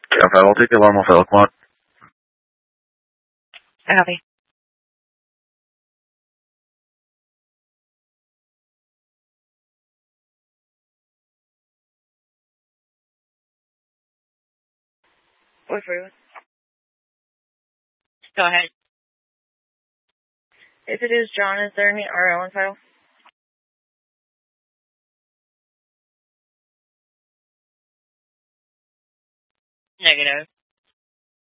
I'll take the alarm off Elkmont. Copy. Wait for you. Go ahead. If it is John, is there any RL on file? Negative.